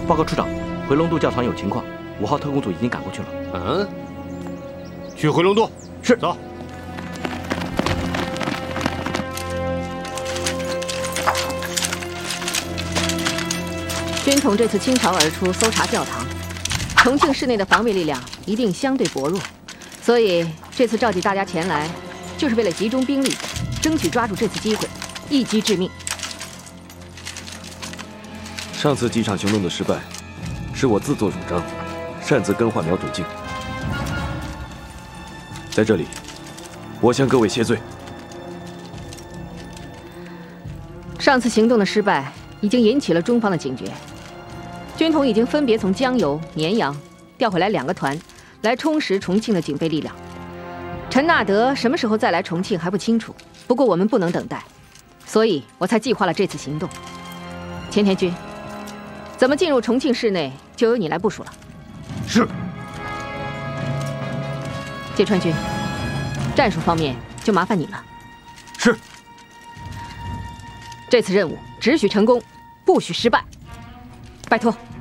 报告处长，回龙渡教场有情况，5号特工组已经赶过去了。 嗯，去回龙渡。 是， 走。 军统这次倾巢而出搜查教堂，重庆市内的防卫力量一定相对薄弱，所以这次召集大家前来，就是为了集中兵力，争取抓住这次机会，一击致命。 上次几场行动的失败，是我自作主张，擅自更换瞄准镜。在这里，我向各位谢罪。 上次行动的失败已经引起了中方的警觉。 军统已经分别从江油、绵阳调回来2个团，来充实重庆的警备力量。陈纳德什么时候再来重庆还不清楚，不过我们不能等待，所以我才计划了这次行动。钱田君，怎么进入重庆市内就由你来部署了。 是。 芥川君，战术方面就麻烦你了。 是。 这次任务只许成功，不许失败，拜托。